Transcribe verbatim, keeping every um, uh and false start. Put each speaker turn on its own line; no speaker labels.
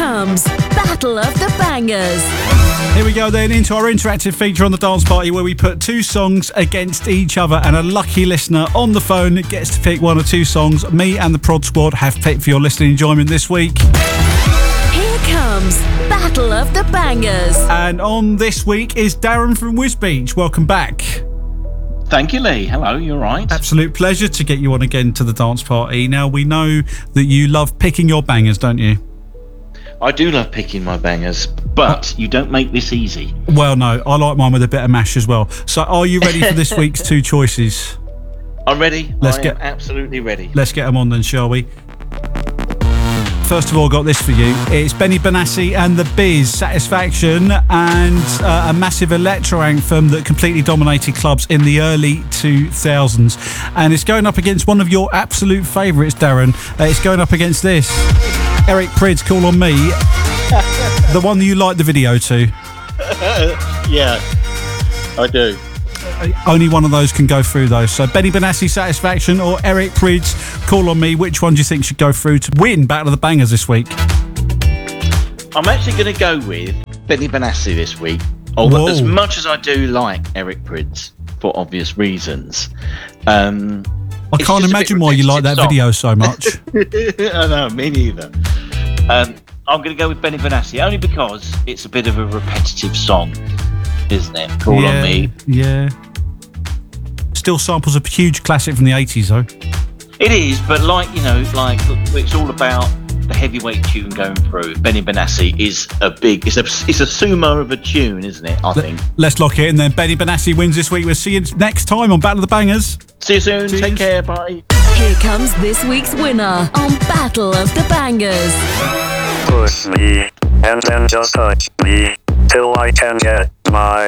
comes Battle of the Bangers.
Here we go then into our interactive feature on the Dance Party where we put two songs against each other and a lucky listener on the phone gets to pick one or two songs me and the Prod Squad have picked for your listening enjoyment this week.
Here comes Battle of the Bangers.
And on this week is Darren from Wisbeach. Welcome back.
Thank you, Lee. Hello, you all right?
Absolute pleasure to get you on again to the Dance Party. Now, we know that you love picking your bangers, don't you?
I do love picking my bangers, but you don't make this easy.
Well, no, I like mine with a bit of mash as well. So are you ready for this week's two choices?
I'm ready.
Let's
I
get,
am absolutely ready.
Let's get them on then, shall we? First of all, got this for you. It's Benny Benassi and the Biz, Satisfaction, and uh, a massive electro anthem that completely dominated clubs in the early two thousands. And it's going up against one of your absolute favourites, Darren. Uh, it's going up against this. Eric Prydz, Call on Me. The one that you liked the video to.
Yeah, I do.
Only one of those can go through those. So Benny Benassi, Satisfaction, or Eric Prydz, Call on Me. Which one do you think should go through to win Battle of the Bangers this week?
I'm actually going to go with Benny Benassi this week. Although, as much as I do like Eric Prydz, for obvious reasons. Um,
I can't imagine why you like that
song.
video so much.
I know, me neither. Um, I'm going to go with Benny Benassi, only because it's a bit of a repetitive song, isn't it? Call
yeah,
on Me.
Yeah. Still samples a huge classic from the eighties, though.
It is, but like, you know, like it's all about the heavyweight tune going through. Benny Benassi is a big, it's a, it's a sumo of a tune, isn't it? I
Let,
think.
Let's lock it in then. Benny Benassi wins this week. We'll see you next time on Battle of the Bangers.
See you soon.
Cheers.
Take care. Bye.
Here comes this week's winner on Battle of the Bangers.
Push me, and then just touch me, till I can get my